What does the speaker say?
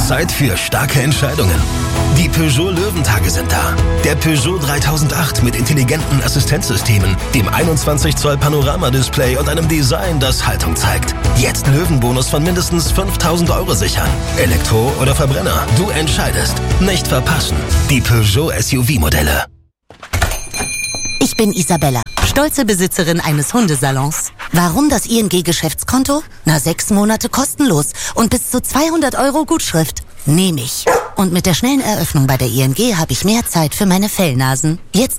Zeit für starke Entscheidungen. Die Peugeot Löwentage sind da. Der Peugeot 3008 mit intelligenten Assistenzsystemen, dem 21 Zoll Panoramadisplay und einem Design, das Haltung zeigt. Jetzt Löwenbonus von mindestens 5.000 € sichern. Elektro oder Verbrenner, du entscheidest. Nicht verpassen. Die Peugeot SUV-Modelle. Ich bin Isabella, stolze Besitzerin eines Hundesalons. Warum das ING-Geschäftskonto? 6 Monate kostenlos und bis zu 200 € Gutschrift. Nehme ich. Und mit der schnellen Eröffnung bei der ING habe ich mehr Zeit für meine Fellnasen. Jetzt